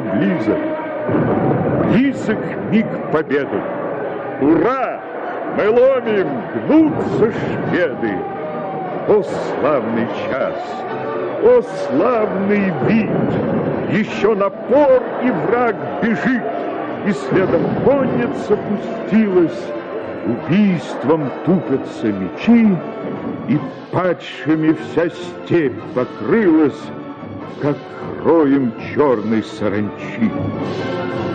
но близок. Близок миг победы. Ура! Мы ломим, гнутся шведы. О, славный час! О, славный вид! Еще напор, и враг бежит, и следом конница пустилась. Убийством тупятся мечи, и падшими вся степь покрылась, как роем черной саранчи.